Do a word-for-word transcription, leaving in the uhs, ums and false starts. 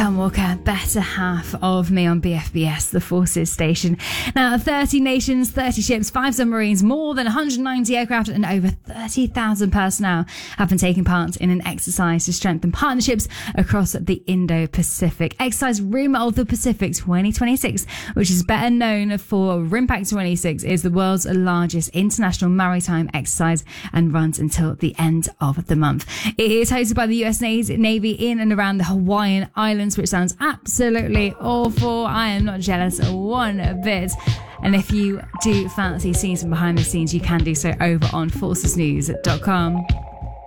Dan Walker, better half of me on B F B S, the Forces station. Now, thirty nations, thirty ships, five submarines, more than one hundred ninety aircraft and over thirty thousand personnel have been taking part in an exercise to strengthen partnerships across the Indo-Pacific. Exercise Rim of the Pacific twenty twenty-six, which is better known for RIMPAC twenty-six, is the world's largest international maritime exercise and runs until the end of the month. It is hosted by the U S Navy in and around the Hawaiian Islands, which sounds absolutely awful. I am not jealous one bit. And if you do fancy seeing some behind the scenes, you can do so over on forces news dot com.